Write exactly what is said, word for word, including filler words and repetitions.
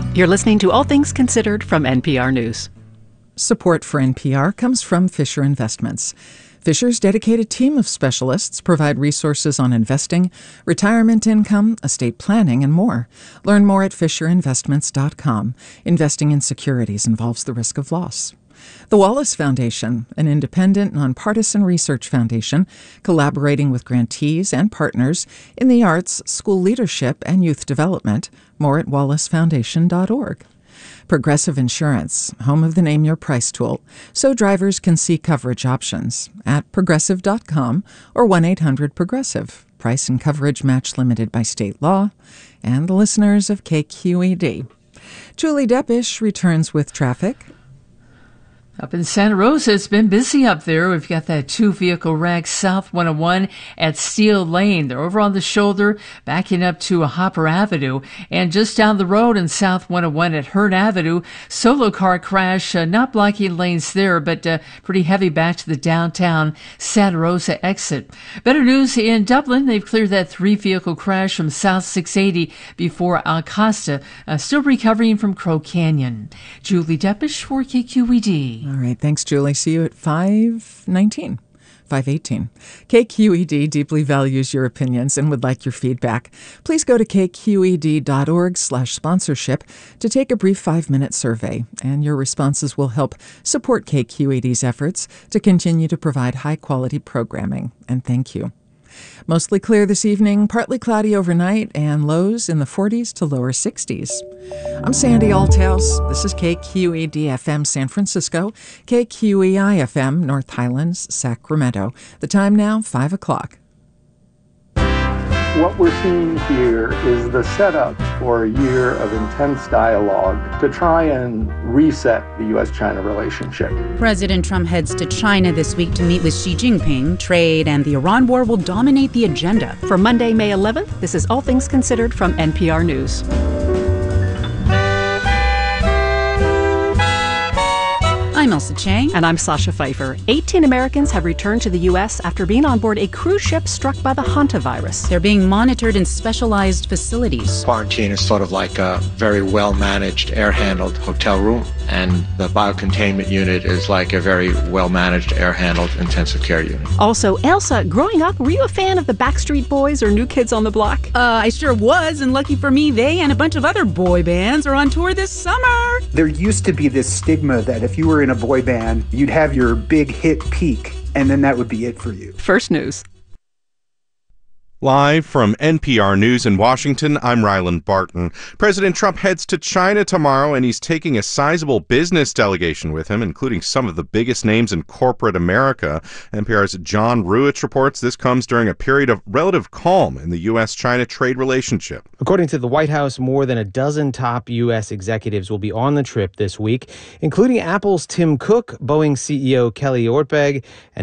You're listening to All Things Considered from N P R News. Support for N P R comes from Fisher Investments. Fisher's dedicated team of specialists provide resources on investing, retirement income, estate planning, and more. Learn more at fisher investments dot com. Investing in securities involves the risk of loss. The Wallace Foundation, an independent, nonpartisan research foundation collaborating with grantees and partners in the arts, school leadership, and youth development. More at wallace foundation dot org. Progressive Insurance, home of the Name Your Price tool, so drivers can see coverage options at progressive dot com or one eight hundred progressive. Price and coverage match limited by state law. And the listeners of K Q E D. Julie Deppish returns with traffic. Up in Santa Rosa, it's been busy up there. We've got that two-vehicle wreck south one oh one at Steele Lane. They're over on the shoulder, backing up to Hopper Avenue. And just down the road in south one oh one at Hearn Avenue, solo car crash, uh, not blocking lanes there, but uh, pretty heavy back to the downtown Santa Rosa exit. Better news in Dublin. They've cleared that three-vehicle crash from South six eighty before Alcosta, uh, still recovering from Crow Canyon. Julie Deppish for K Q E D. All right, thanks, Julie. See you at five nineteen, five eighteen. K Q E D deeply values your opinions and would like your feedback. Please go to k q e d dot org slash sponsorship to take a brief five-minute survey, and your responses will help support K Q E D's efforts to continue to provide high-quality programming. And thank you. Mostly clear this evening, partly cloudy overnight, and lows in the forties to lower sixties. I'm Sandy Althouse. This is K Q E D F M San Francisco, K Q E I F M North Highlands, Sacramento. The time now, five o'clock. What we're seeing here is the setup for a year of intense dialogue to try and reset the U S China relationship. President Trump heads to China this week to meet with Xi Jinping. Trade and the Iran war will dominate the agenda. For Monday, May eleventh, this is All Things Considered from N P R News. I'm Elsa Chang. And I'm Sasha Pfeiffer. eighteen Americans have returned to the U S after being on board a cruise ship struck by the hantavirus. They're being monitored in specialized facilities. Quarantine is sort of like a very well-managed, air-handled hotel room, and the biocontainment unit is like a very well-managed, air-handled intensive care unit. Also, Elsa, growing up, were you a fan of the Backstreet Boys or New Kids on the Block? Uh, I sure was, and lucky for me, they and a bunch of other boy bands are on tour this summer. There used to be this stigma that if you were in a boy band, you'd have your big hit peak, and then that would be it for you. First News. Live from N P R News in Washington, I'm Ryland Barton. President Trump heads to China tomorrow, and he's taking a sizable business delegation with him, including some of the biggest names in corporate America. N P R's John Ruwitz reports this comes during a period of relative calm in the U S China trade relationship. According to the White House, more than a dozen top U S executives will be on the trip this week, including Apple's Tim Cook, Boeing C E O Kelly Ortberg, and